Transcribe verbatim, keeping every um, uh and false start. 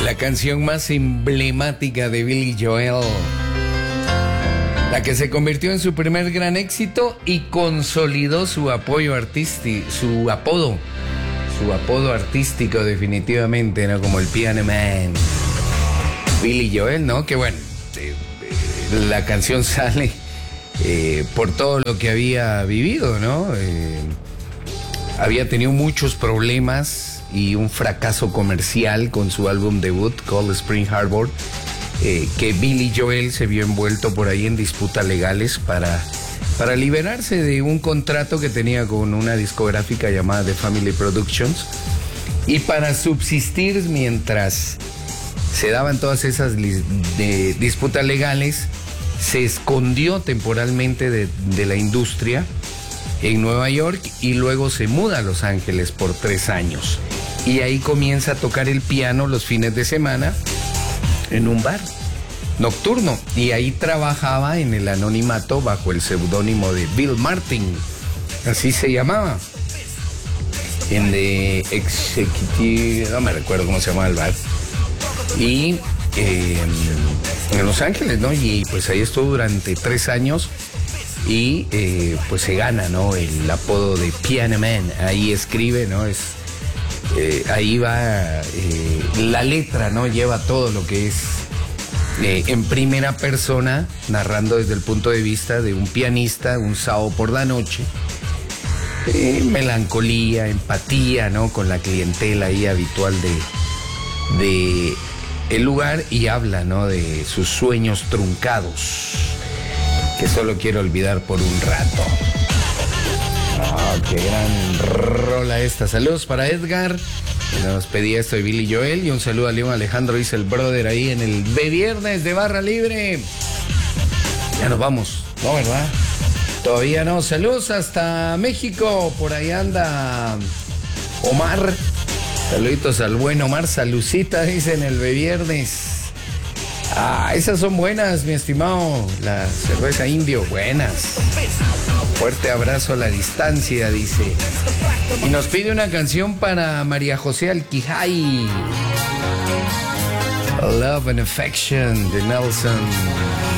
la canción más emblemática de Billy Joel, la que se convirtió en su primer gran éxito y consolidó su apoyo artístico, su apodo, su apodo artístico definitivamente, ¿no? Como el Piano Man. Billy Joel, ¿no? Que bueno, eh, eh, la canción sale eh, por todo lo que había vivido, ¿no? Eh, había tenido muchos problemas y un fracaso comercial con su álbum debut, Cold Spring Harbor, eh, que Billy Joel se vio envuelto por ahí en disputas legales para, para liberarse de un contrato que tenía con una discográfica llamada The Family Productions, y para subsistir mientras se daban todas esas de disputas legales, se escondió temporalmente de, de la industria en Nueva York y luego se muda a Los Ángeles por tres años. Y ahí comienza a tocar el piano los fines de semana en un bar nocturno. Y ahí trabajaba en el anonimato bajo el seudónimo de Bill Martin. Así se llamaba. En The Executive, no me recuerdo cómo se llamaba el bar. Y eh, en Los Ángeles, ¿no? Y pues ahí estuvo durante tres años. Y eh, pues se gana, ¿no? El apodo de Piano Man. Ahí escribe, ¿no? Es, eh, ahí va eh, la letra, ¿no? Lleva todo lo que es eh, en primera persona, narrando desde el punto de vista de un pianista, un sábado por la noche. Eh, melancolía, empatía, ¿no? Con la clientela ahí habitual de, de el lugar, y habla, ¿no? De sus sueños truncados, que solo quiero olvidar por un rato. Ah, qué gran rola esta. Saludos para Edgar, que nos pedía esto de Billy Joel, y un saludo a León Alejandro, dice el brother ahí en el B Viernes de Barra Libre. Ya nos vamos, ¿no, verdad? Todavía no. Saludos hasta México, por ahí anda Omar. Saluditos al buen Omar. Salucita, dice en el B Viernes. Ah, esas son buenas, mi estimado. La cerveza Indio, buenas. Fuerte abrazo a la distancia, dice. Y nos pide una canción para María José Alquijay. Love and Affection de Nelson.